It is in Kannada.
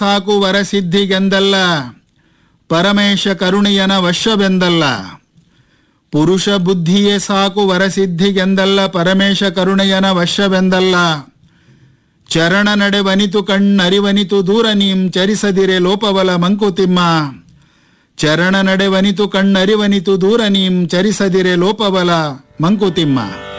ಸಾಕು ವರಸಿದ್ಧಿಗೆಂದಲ್ಲ, ಪರಮೇಶ ಕರುಣಿಯನ ವಶವೆಂದಲ್ಲ. ಪುರುಷ ಬುದ್ಧಿಯೇ ಸಾಕು ವರಸಿದ್ಧಿಗೆಂದಲ್ಲ, ಪರಮೇಶ ಕರುಣೆಯನ ವಶವೆಂದಲ್ಲ. ಚರಣ ನಡೆವನಿತು ಕಣ್ಣರಿವನಿತು ದೂರ ನೀಂ ಚರಿಸದಿರೆ ಲೋಪವಲ ಮಂಕುತಿಮ್ಮ. ಚರಣ ನಡೆವನಿತು ಕಣ್ಣರಿವನಿತು ದೂರ ನೀಂ ಚರಿಸದಿರೆ ಲೋಪವಲ ಮಂಕುತಿಮ್ಮ.